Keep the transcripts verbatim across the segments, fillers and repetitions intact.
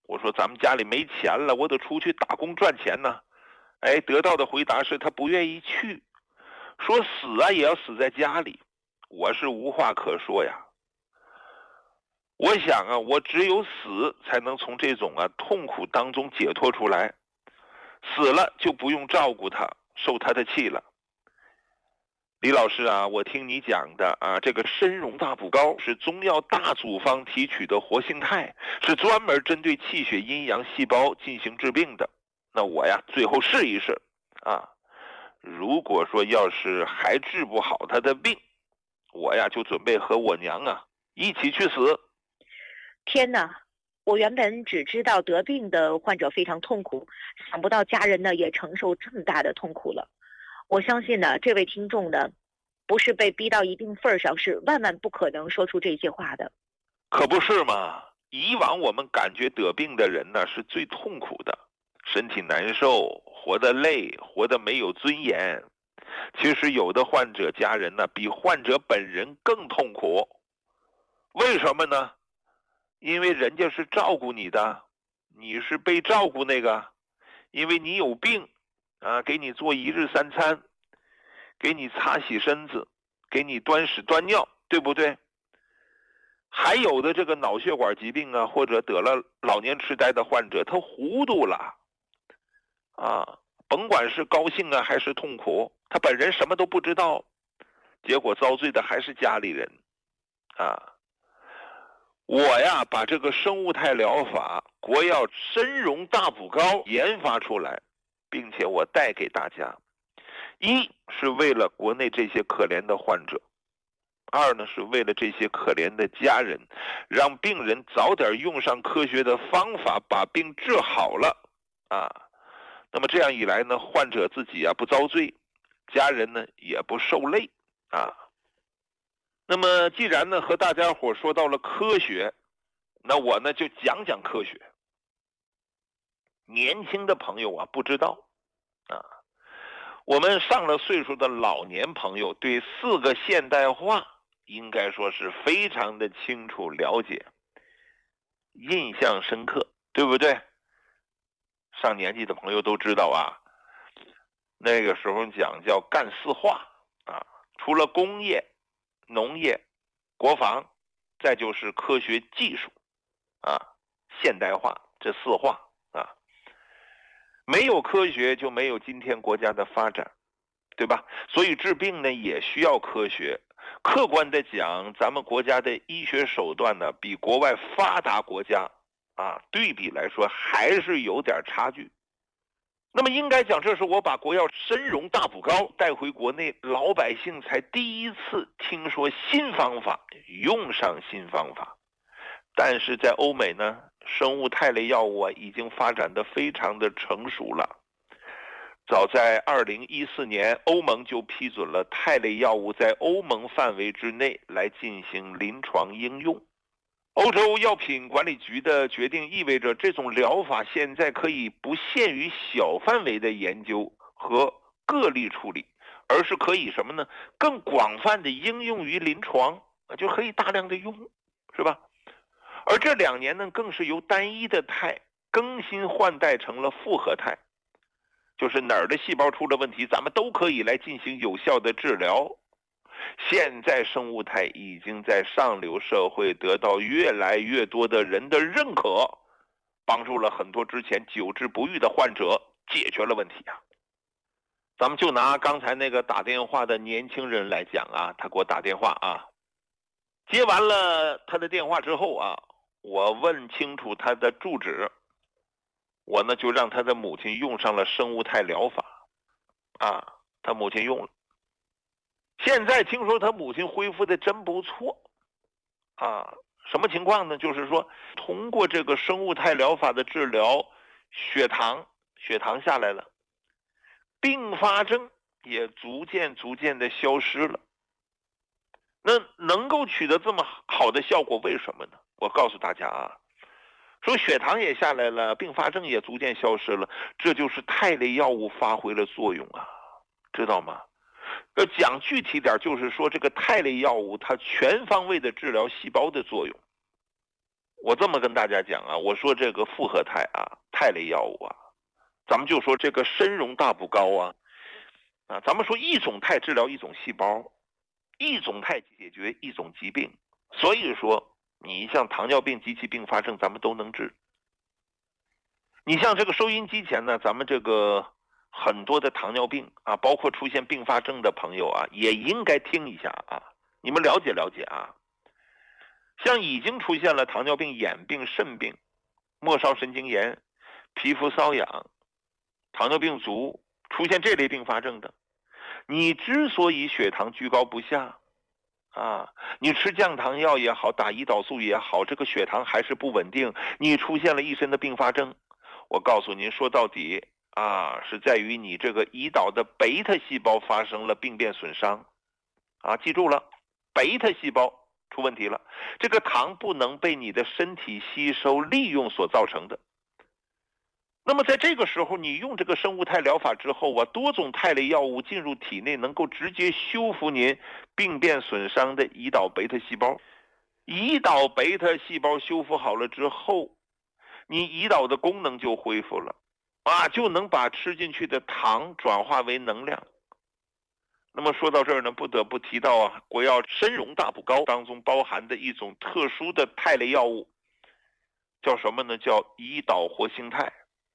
我说咱们家里没钱了，我得出去打工赚钱呢。哎，得到的回答是他不愿意去，说死啊也要死在家里。我是无话可说呀。我想啊，我只有死才能从这种啊痛苦当中解脱出来，死了就不用照顾他，受他的气了。李老师啊，我听你讲的啊，这个参茸大补膏是中药大组方提取的活性肽，是专门针对气血阴阳细胞进行治病的。那我呀，最后试一试啊。如果说要是还治不好他的病，我呀就准备和我娘啊一起去死。 天哪！我原本只知道得病的患者非常痛苦，想不到家人呢也承受这么大的痛苦了。我相信呢，这位听众呢，不是被逼到一定份上，是万万不可能说出这些话的。 可不是嘛？以往我们感觉得病的人呢是最痛苦的，身体难受，活得累，活得没有尊严。其实有的患者家人呢，比患者本人更痛苦。为什么呢？因为人家是照顾你的，你是被照顾那个，因为你有病啊，给你做一日三餐，给你擦洗身子，给你端屎端尿，对不对？还有的这个脑血管疾病啊，或者得了老年痴呆的患者，他糊涂了啊，甭管是高兴啊还是痛苦，他本人什么都不知道，结果遭罪的还是家里人啊。我呀把这个生物肽疗法国药参茸大补膏研发出来，并且我带给大家，一是为了国内这些可怜的患者，二呢是为了这些可怜的家人，让病人早点用上科学的方法把病治好了啊。那么这样一来呢，患者自己啊不遭罪，家人呢也不受累啊。那么既然呢和大家伙说到了科学，那我呢就讲讲科学。年轻的朋友啊不知道啊，我们上了岁数的老年朋友对四个现代化应该说是非常的清楚了解，印象深刻，对不对？上年纪的朋友都知道啊，那个时候讲叫干四化啊，除了工业、农业、国防，再就是科学技术啊，现代化，这四化啊。没有科学就没有今天国家的发展，对吧？所以治病呢也需要科学。客观的讲，咱们国家的医学手段呢比国外发达国家啊对比来说还是有点差距。那么应该讲，这是我把国药参茸大补膏带回国内，老百姓才第一次听说新方法，用上新方法。但是在欧美呢，生物肽类药物啊已经发展得非常的成熟了。早在二零一四年，欧盟就批准了肽类药物在欧盟范围之内来进行临床应用。欧洲药品管理局的决定意味着，这种疗法现在可以不限于小范围的研究和个例处理，而是可以什么呢？更广泛的应用于临床，就可以大量的用，是吧？而这两年呢，更是由单一的肽更新换代成了复合肽，就是哪儿的细胞出了问题，咱们都可以来进行有效的治疗。现在生物肽已经在上流社会得到越来越多的人的认可，帮助了很多之前久治不愈的患者解决了问题啊。咱们就拿刚才那个打电话的年轻人来讲啊，他给我打电话啊，接完了他的电话之后啊，我问清楚他的住址，我呢就让他的母亲用上了生物肽疗法啊，他母亲用了。现在听说他母亲恢复的真不错啊，什么情况呢？就是说通过这个生物肽疗法的治疗，血糖血糖下来了，并发症也逐渐逐渐的消失了。那能够取得这么好的效果，为什么呢？我告诉大家啊，说血糖也下来了，并发症也逐渐消失了，这就是肽类药物发挥了作用啊，知道吗？要讲具体点，就是说这个肽类药物它全方位的治疗细胞的作用。 我这么跟大家讲啊，我说这个复合肽啊，肽类药物啊，咱们就说这个参茸大补膏啊，啊，咱们说一种肽治疗一种细胞，一种肽解决一种疾病，所以说你像糖尿病及其并发症咱们都能治。你像这个收音机前呢，咱们这个很多的糖尿病啊，包括出现并发症的朋友啊，也应该听一下啊，你们了解了解啊。像已经出现了糖尿病、眼病、肾病、末梢神经炎、皮肤瘙痒、糖尿病足，出现这类并发症的，你之所以血糖居高不下啊，你吃降糖药也好，打胰岛素也好，这个血糖还是不稳定，你出现了一身的并发症，我告诉您，说到底啊，是在于你这个胰岛的贝塔细胞发生了病变损伤啊，记住了，贝塔细胞出问题了，这个糖不能被你的身体吸收利用所造成的。那么在这个时候，你用这个生物肽疗法之后啊，多种肽类药物进入体内，能够直接修复您病变损伤的胰岛贝塔细胞。胰岛贝塔细胞修复好了之后，你胰岛的功能就恢复了啊，就能把吃进去的糖转化为能量。那么说到这儿呢，不得不提到啊，国药参茸大补膏当中包含的一种特殊的肽类药物，叫什么呢？叫胰岛活性肽。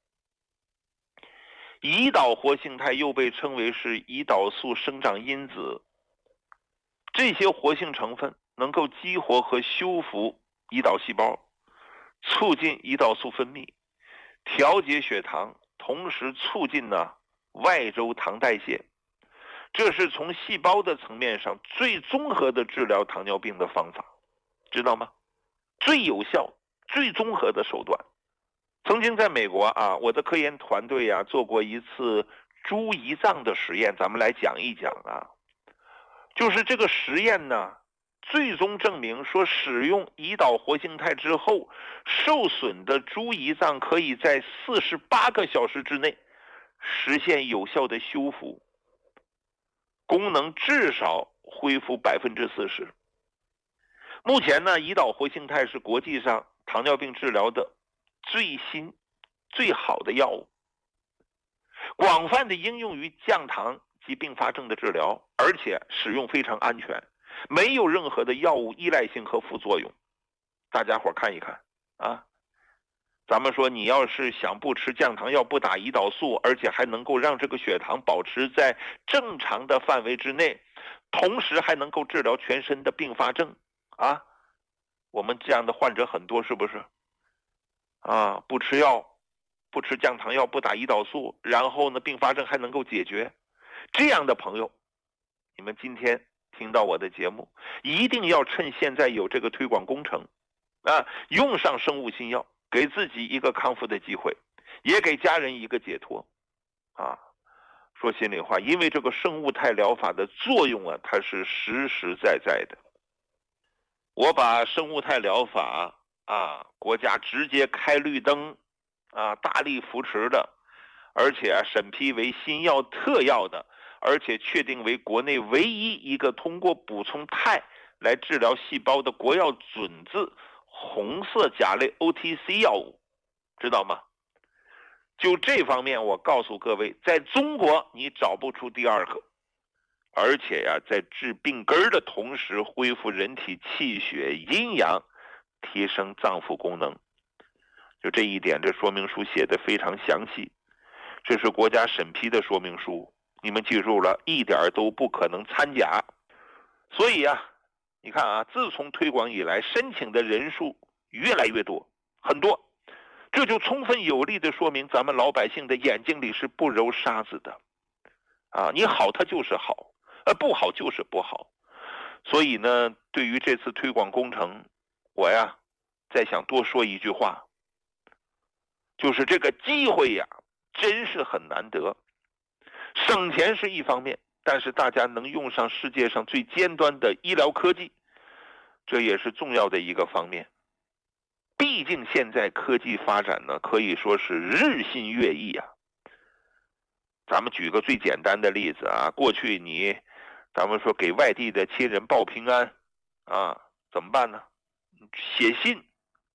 胰岛活性肽又被称为是胰岛素生长因子，这些活性成分能够激活和修复胰岛细胞，促进胰岛素分泌，调节血糖，同时促进呢外周糖代谢。这是从细胞的层面上最综合的治疗糖尿病的方法，知道吗？最有效、最综合的手段。曾经在美国啊，我的科研团队啊做过一次猪胰脏的实验，咱们来讲一讲啊。就是这个实验呢，最终证明说，使用胰岛活性肽之后，受损的猪胰脏可以在四十八个小时之内实现有效的修复，功能至少恢复百分之四十。目前呢，胰岛活性肽是国际上糖尿病治疗的最新、最好的药物，广泛的应用于降糖及并发症的治疗，而且使用非常安全，没有任何的药物依赖性和副作用。大家伙看一看啊！咱们说，你要是想不吃降糖药、不打胰岛素，而且还能够让这个血糖保持在正常的范围之内，同时还能够治疗全身的并发症啊！我们这样的患者很多，是不是？啊，不吃药，不吃降糖药，不打胰岛素，然后呢，并发症还能够解决。这样的朋友，你们今天听到我的节目，一定要趁现在有这个推广工程啊，用上生物新药，给自己一个康复的机会，也给家人一个解脱啊。说心里话，因为这个生物肽疗法的作用啊，它是实实在在的。我把生物肽疗法啊，国家直接开绿灯啊，大力扶持的，而且啊审批为新药特药的，而且确定为国内唯一一个通过补充肽来治疗细胞的国药准字红色甲类 O T C 药物，知道吗？就这方面，我告诉各位，在中国你找不出第二个，而且呀、啊，在治病根的同时，恢复人体气血阴阳，提升脏腑功能。就这一点，这说明书写的非常详细，这是国家审批的说明书，你们记住了，一点都不可能掺假。所以啊，你看啊，自从推广以来，申请的人数越来越多，很多，这就充分有力的说明咱们老百姓的眼睛里是不揉沙子的啊，你好它就是好，呃不好就是不好。所以呢，对于这次推广工程，我呀再想多说一句话，就是这个机会呀真是很难得。省钱是一方面，但是大家能用上世界上最尖端的医疗科技，这也是重要的一个方面。毕竟现在科技发展呢，可以说是日新月异啊。咱们举个最简单的例子啊，过去你咱们说给外地的亲人报平安啊，怎么办呢？写信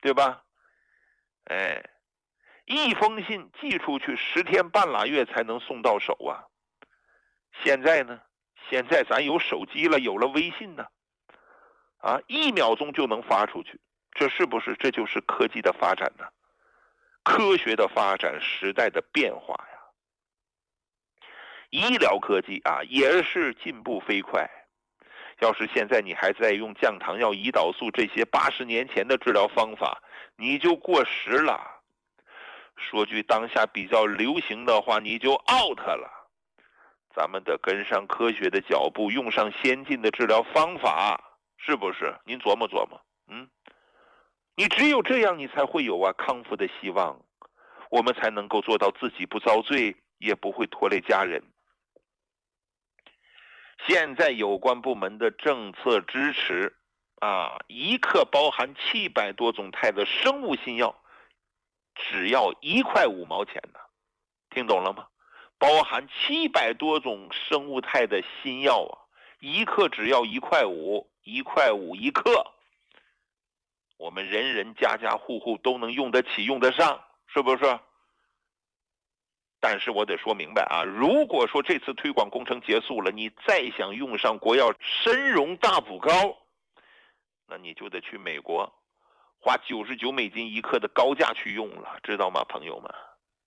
对吧？哎，一封信寄出去十天半拉月才能送到手啊。现在呢，现在咱有手机了，有了微信呢，啊，一秒钟就能发出去，这是不是这就是科技的发展呢？科学的发展，时代的变化呀。医疗科技啊，也是进步飞快。要是现在你还在用降糖药、胰岛素这些八十年前的治疗方法，你就过时了。说句当下比较流行的话，你就 out 了。咱们得跟上科学的脚步，用上先进的治疗方法，是不是？您琢磨琢磨，嗯，你只有这样，你才会有啊康复的希望，我们才能够做到自己不遭罪，也不会拖累家人。现在有关部门的政策支持啊，一克包含七百多种肽的生物新药，只要一块五毛钱呢，听懂了吗？包含七百多种生物肽的新药啊，一克只要一块五，一块五一克，我们人人家家户户都能用得起，用得上，是不是？但是我得说明白啊，如果说这次推广工程结束了，你再想用上国药参荣大补膏，那你就得去美国花九十九美金一克的高价去用了，知道吗，朋友们？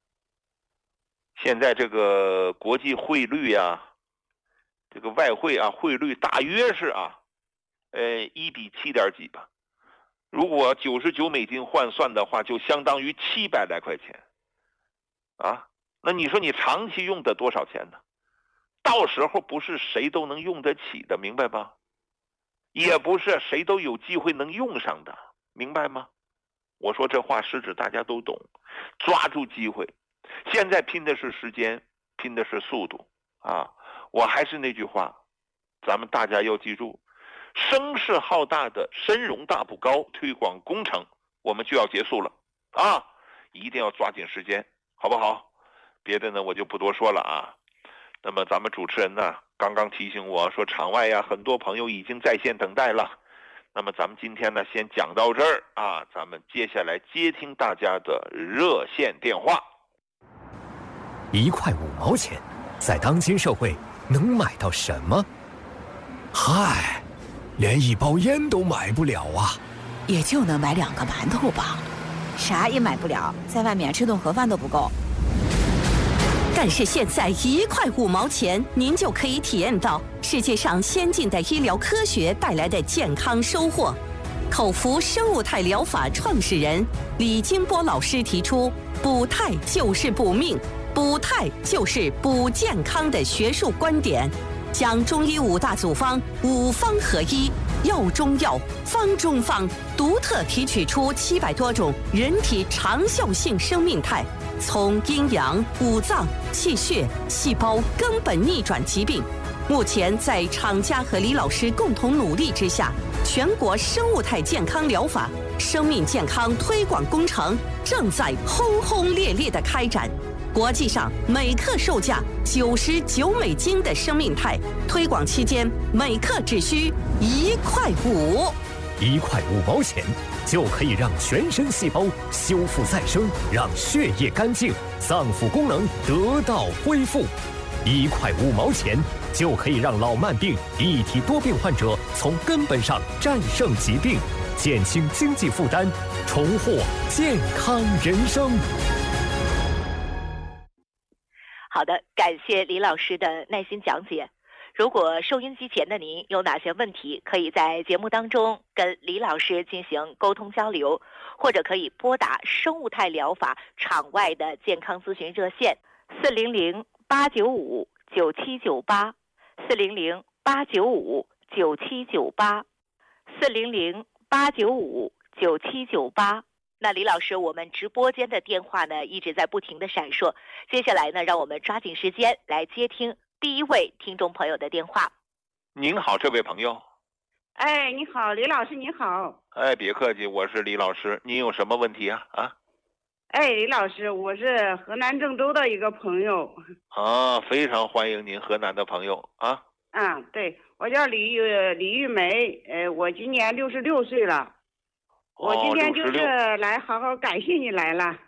现在这个国际汇率啊，这个外汇啊，汇率大约是啊，呃，一比七点几吧。如果九十九美金换算的话，就相当于七百来块钱，啊。那你说你长期用得多少钱呢？到时候不是谁都能用得起的，明白吗？也不是谁都有机会能用上的，明白吗？我说这话是指大家都懂，抓住机会。现在拼的是时间，拼的是速度啊！我还是那句话，咱们大家要记住，声势浩大的参荣大补膏推广工程我们就要结束了啊！一定要抓紧时间，好不好？别的呢我就不多说了啊。那么咱们主持人呢刚刚提醒我说，场外呀很多朋友已经在线等待了。那么咱们今天呢先讲到这儿啊，咱们接下来接听大家的热线电话。 一块五毛钱，在当今社会能买到什么？嗨，连一包烟都买不了啊！ 也就能买两个馒头吧，啥也买不了，在外面吃顿盒饭都不够。 但是现在一块五毛钱，您就可以体验到世界上先进的医疗科学带来的健康收获。口服生物肽疗法创始人李金波老师提出，补肽就是补命，补肽就是补健康的学术观点，将中医五大组方五方合一，药中药，方中方，独特提取出七百多种人体长效性生命肽，从阴阳、五脏、气血、细胞根本逆转疾病。目前在厂家和李老师共同努力之下，全国生物肽健康疗法生命健康推广工程正在轰轰烈烈的开展。国际上每克售价九十九美金的生命肽，推广期间每克只需一块五， 一块五毛钱就可以让全身细胞修复再生，让血液干净，脏腑功能得到恢复。一块五毛钱就可以让老慢病、一体多病患者从根本上战胜疾病，减轻经济负担，重获健康人生。 好的，感谢李老师的耐心讲解。如果收音机前的您有哪些问题，可以在节目当中跟李老师进行沟通交流，或者可以拨打生物肽疗法场外的健康咨询热线四零零八九五九七九八，四零零八九五九七九八，四零零八九五九七九八。那李老师，我们直播间的电话呢一直在不停的闪烁，接下来呢，让我们抓紧时间来接听第一位听众朋友的电话。 您好，这位朋友。 哎，你好，李老师，你好。 哎，别客气，我是李老师，您有什么问题啊？啊？ 哎，李老师，我是河南郑州的一个朋友。 啊，非常欢迎您，河南的朋友啊。 嗯，对，我叫李玉李玉梅，呃，我今年六十六岁了。 我今天就哦、 是来好好感谢你来了。